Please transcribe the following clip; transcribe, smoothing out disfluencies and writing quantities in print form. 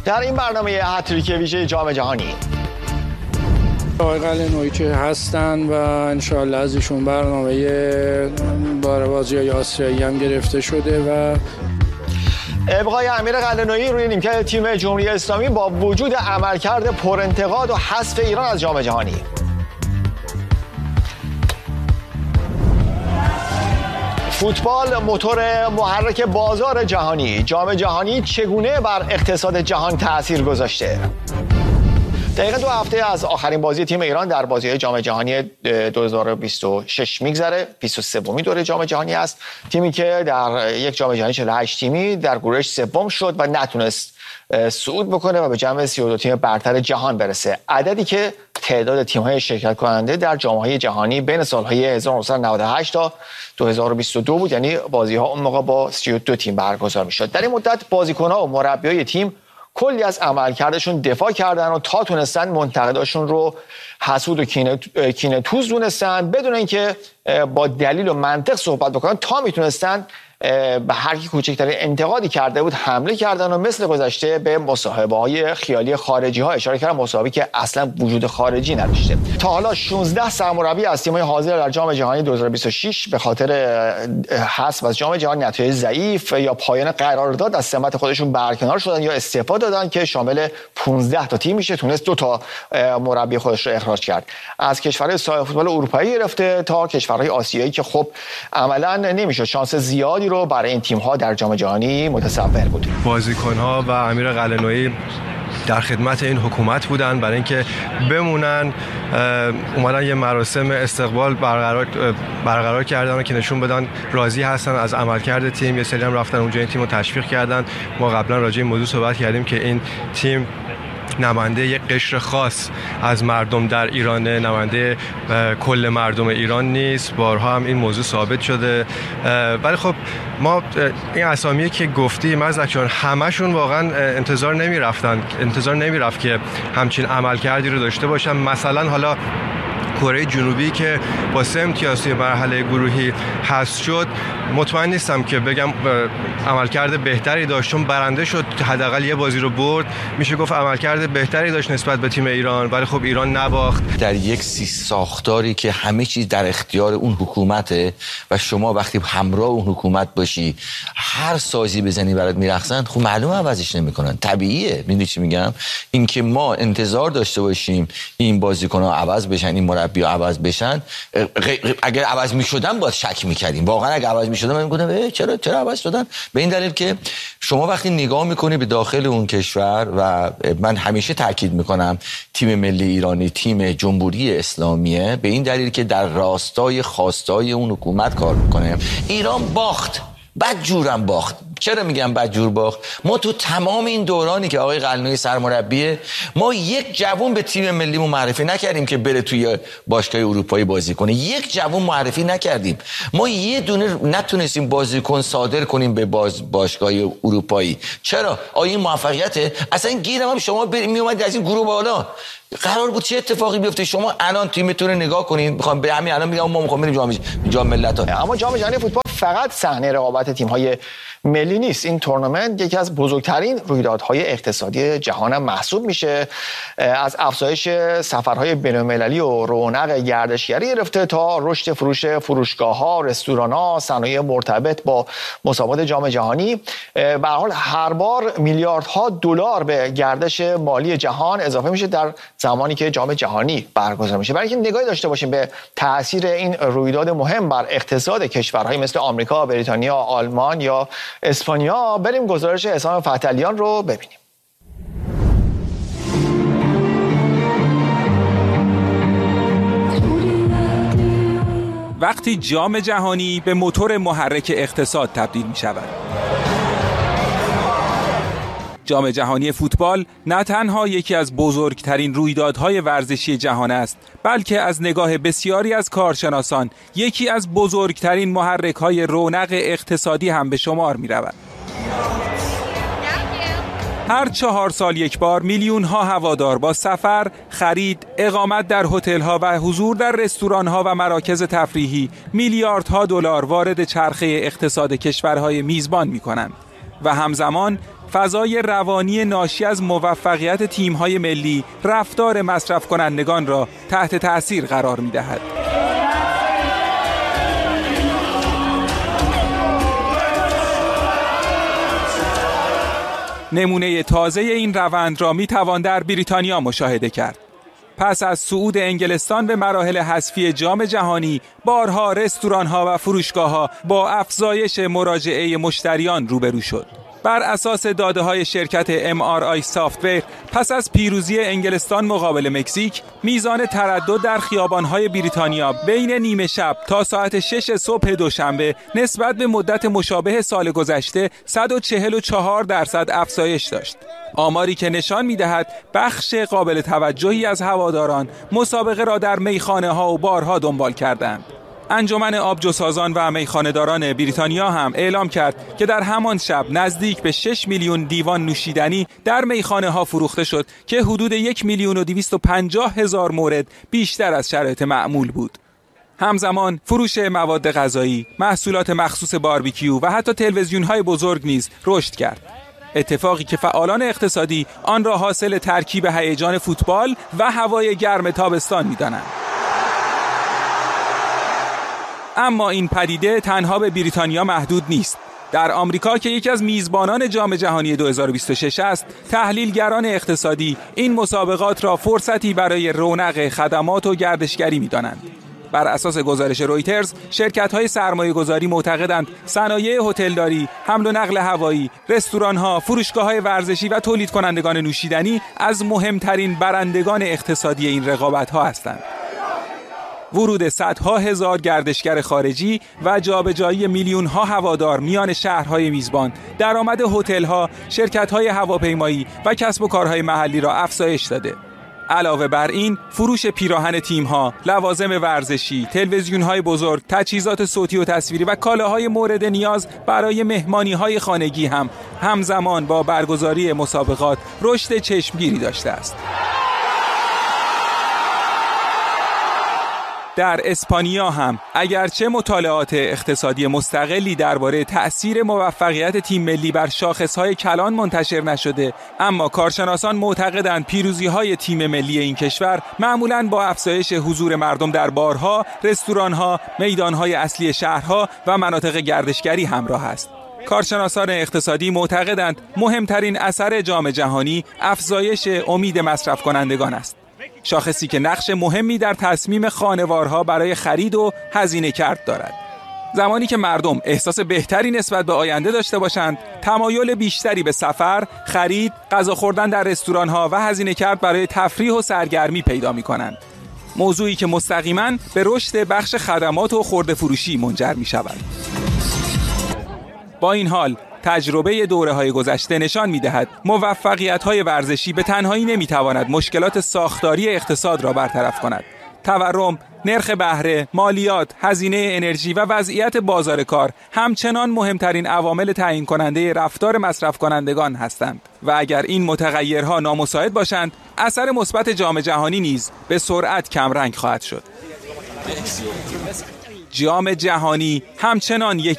در این برنامه هتریک ویژه جام جهانی آقای قلنویی که هستن و انشاءالله از ایشون برنامه بازی‌های آسیایی هم گرفته شده و ابقای امیر قلنویی روی نیمکت تیم جمهوری اسلامی با وجود عملکرد پرانتقاد و حذف ایران از جام جهانی. فوتبال موتور محرک بازار جهانی. جام جهانی چگونه بر اقتصاد جهان تأثیر گذاشته؟ دقیقاً 2 هفته از آخرین بازی تیم ایران در بازی‌های جام جهانی 2026 میگذره. 23مین دوره جام جهانی است. تیمی که در یک جام جهانی 48 تیمی در گروهش سوم شد و نتونست صعود بکنه و به جمع 32 تیم برتر جهان برسه. عددی که تعداد تیم‌های شرکت کننده در جام‌های جهانی بین سال‌های 1998 تا 2022 بود، یعنی بازی‌ها اون موقع با 32 تیم برگزار می‌شد. در این مدت بازیکن‌ها و مربیای تیم کلی از عملکردشون دفاع کردن و تا تونستن منتقداشون رو حسود و کینه توز دونستن، بدون اینکه با دلیل و منطق صحبت بکنن، تا میتونستن به هر کی کوچکترین انتقادی کرده بود حمله کردن و مثل گذشته به مصاحبه‌های خیالی خارجی‌ها اشاره کردن، مصاحبه‌ای که اصلا وجود خارجی نداشته. تا حالا 16 سرمربی از تیم‌های حاضر در جام جهانی 2026 به خاطر حذف از جام جهانی، نتایج ضعیف یا پایان قرارداد از سمت خودشون برکنار شدن یا استعفا دادن که شامل 15 تا تیم میشه. تونست 2 تا مربی خودش رو اخراج کرد. از کشورهای صاحب فوتبال اروپایی گرفته تا کشورهای آسیایی که خب عملاً نمیشه شانس زیادی رو برای این تیم‌ها در جام جهانی متصور بود. بازیکن‌ها و امیر قلنویی در خدمت این حکومت بودن برای اینکه بمونن. اومدن یه مراسم استقبال برقرار کردن که نشون بدن راضی هستن از عملکرد تیم. یه سری هم رفتن اونجا این تیم رو تشویق کردن. ما قبلا راجع به این موضوع صحبت کردیم که این تیم نماینده یک قشر خاص از مردم در ایران، نماینده کل مردم ایران نیست. بارها هم این موضوع ثابت شده. ولی خب ما این اسامی که گفتی مزدک جان، همشون واقعا انتظار نمیرفت که همچین عملکردی رو داشته باشن. مثلا حالا کره جنوبی که با 3 امتیاز توی مرحله گروهی حذف شد، مطمئن نیستم که بگم عملکرد بهتری داشت، چون برنده شد، حداقل یه بازی رو برد. میشه گفت عملکرد بهتری داشت نسبت به تیم ایران، ولی خب ایران نباخت. در یک ساختاری که همه چیز در اختیار اون حکومته و شما وقتی همراه اون حکومت باشی هر سازی بزنی برات میرقصن، خب معلومه عوضش نمیکنن. طبیعیه. میدونی چی میگم؟ اینکه ما انتظار داشته باشیم این بازیکن‌ها عوض بشن، این مربی‌ها عوض بشن، اگر عوض میشدن باید شک میکردیم. واقعا اگر عوض میشدن من میگفتم چرا عوض شدن؟ به این دلیل که شما وقتی نگاه میکنی به داخل اون کشور، و من همیشه تاکید میکنم تیم ملی ایرانی تیم جمهوری اسلامیه، به این دلیل که در راستای خواستای اون حکومت کار میکنه. ایران باخت، بدجورم باخت. چرا میگم بدجور باخت؟ ما تو تمام این دورانی که آقای قلنویی سرمربیه، ما یک جوون به تیم ملیمون معرفی نکردیم که بره توی باشگاه اروپایی بازی کنه. یک جوون معرفی نکردیم. ما یه دونه نتونستیم بازیکن صادر کنیم به باشگاه اروپایی. چرا؟ آیا این موفقیته؟ اصلا گیرم هم شما میومدید از این گروه بالا، قرار بود چه اتفاقی بیفته؟ شما الان تیمتون رو نگاه کنین. میخوام به همین الان میگم ما میخوام بریم جام ملت‌ها. اما جام جهانی فوتبال فقط صحنه رقابت تیم‌های ملی نیست. این تورنمنت یکی از بزرگترین رویدادهای اقتصادی جهان محسوب میشه. از افزایش سفرهای بین‌المللی و رونق گردشگری گرفته تا رشد فروش فروشگاه‌ها، رستوران‌ها، صنایع مرتبط با مسابقات جام جهانی. به هر حال هر بار میلیاردها دلار به گردش مالی جهان اضافه میشه در زمانی که جام جهانی برگزار میشه. برای اینکه نگاهی داشته باشیم به تاثیر این رویداد مهم بر اقتصاد کشورهای مثل آمریکا، بریتانیا، آلمان یا اسپانیا، بریم گزارش حسام فتحعلیان رو ببینیم. وقتی جام جهانی به موتور محرک اقتصاد تبدیل می شود. جام جهانی فوتبال نه تنها یکی از بزرگترین رویدادهای ورزشی جهان است، بلکه از نگاه بسیاری از کارشناسان یکی از بزرگترین محرک‌های رونق اقتصادی هم به شمار می‌رود. هر 4 سال یک بار میلیون‌ها هوادار با سفر، خرید، اقامت در هتل‌ها و حضور در رستوران‌ها و مراکز تفریحی میلیاردها دلار وارد چرخه اقتصاد کشورهای میزبان می‌کنند و همزمان فضای روانی ناشی از موفقیت تیم‌های ملی رفتار مصرف کنندگان را تحت تأثیر قرار می‌دهد. نمونه تازه این روند را می‌توان در بریتانیا مشاهده کرد. پس از صعود انگلستان به مراحل حذفی جام جهانی، بارها رستوران‌ها و فروشگاه‌ها با افزایش مراجعه مشتریان روبرو شد. بر اساس داده‌های شرکت MRI سافت‌ور، پس از پیروزی انگلستان مقابل مکزیک، میزان تردد در خیابان‌های بریتانیا بین نیمه شب تا ساعت 6 صبح دوشنبه نسبت به مدت مشابه سال گذشته 144% افزایش داشت. آماری که نشان می‌دهد بخش قابل توجهی از هواداران مسابقه را در میخانه‌ها و بارها دنبال کردند. انجمن آبجوسازان و میخانه‌داران بریتانیا هم اعلام کرد که در همان شب نزدیک به 6 میلیون لیوان نوشیدنی در میخانه‌ها فروخته شد که حدود 1,250,000 مورد بیشتر از شرایط معمول بود. همزمان فروش مواد غذایی، محصولات مخصوص باربیکیو و حتی تلویزیون‌های بزرگ نیز رشد کرد. اتفاقی که فعالان اقتصادی آن را حاصل ترکیب هیجان فوتبال و هوای گرم تابستان می‌دانند. اما این پدیده تنها به بریتانیا محدود نیست. در آمریکا که یکی از میزبانان جام جهانی 2026 است، تحلیلگران اقتصادی این مسابقات را فرصتی برای رونق خدمات و گردشگری می‌دانند. بر اساس گزارش رویترز، شرکت‌های سرمایه‌گذاری معتقدند صنایع هتلداری، حمل و نقل هوایی، رستوران‌ها، فروشگاه‌های ورزشی و تولید کنندگان نوشیدنی از مهمترین برندگان اقتصادی این رقابت‌ها هستند. ورود صدها هزار گردشگر خارجی و جابجایی میلیون‌ها هوادار میان شهرهای میزبان، درآمد هتل‌ها، شرکت‌های هواپیمایی و کسب و کارهای محلی را افزایش داده. علاوه بر این، فروش پیراهن تیم‌ها، لوازم ورزشی، تلویزیون‌های بزرگ، تجهیزات صوتی و تصویری و کالاهای مورد نیاز برای مهمانی‌های خانگی هم همزمان با برگزاری مسابقات رشد چشمگیری داشته است. در اسپانیا هم اگرچه مطالعات اقتصادی مستقلی درباره تأثیر موفقیت تیم ملی بر شاخص‌های کلان منتشر نشده، اما کارشناسان معتقدند پیروزی‌های تیم ملی این کشور معمولاً با افزایش حضور مردم در بارها، رستوران‌ها، میدان‌های اصلی شهرها و مناطق گردشگری همراه است. کارشناسان اقتصادی معتقدند مهمترین اثر جام جهانی افزایش امید مصرف کنندگان است. شاخصی که نقش مهمی در تصمیم خانوارها برای خرید و هزینه کرد دارد. زمانی که مردم احساس بهتری نسبت به آینده داشته باشند، تمایل بیشتری به سفر، خرید، غذا خوردن در رستوران‌ها و هزینه کرد برای تفریح و سرگرمی پیدا می‌کنند. موضوعی که مستقیماً به رشد بخش خدمات و خرده فروشی منجر می‌شود. با این حال، تجربه دوره‌های گذشته نشان می‌دهد موفقیت‌های ورزشی به تنهایی نمی‌تواند مشکلات ساختاری اقتصاد را برطرف کند. تورم، نرخ بهره، مالیات، هزینه انرژی و وضعیت بازار کار همچنان مهمترین عوامل تعیین کننده رفتار مصرف کنندگان هستند و اگر این متغیرها نامساعد باشند، اثر مثبت جام جهانی نیز به سرعت کمرنگ خواهد شد. جام جهانی همچنان یک